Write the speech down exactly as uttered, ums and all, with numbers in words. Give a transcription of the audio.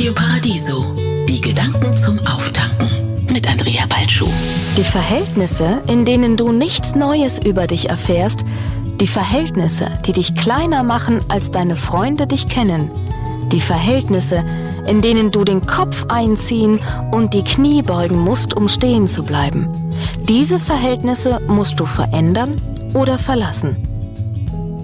Radio Paradiso. Die Gedanken zum Auftanken mit Andrea Balschuh. Die Verhältnisse, in denen du nichts Neues über dich erfährst, die Verhältnisse, die dich kleiner machen, als deine Freunde dich kennen, die Verhältnisse, in denen du den Kopf einziehen und die Knie beugen musst, um stehen zu bleiben. Diese Verhältnisse musst du verändern oder verlassen.